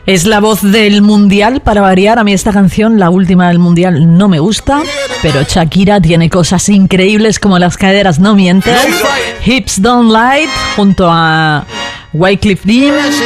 Es la voz del Mundial, para variar. A mí esta canción, la última del Mundial, no me gusta, pero Shakira tiene cosas increíbles como Las caderas no mienten, Hips Don't Lie, junto a Wyclef Jean.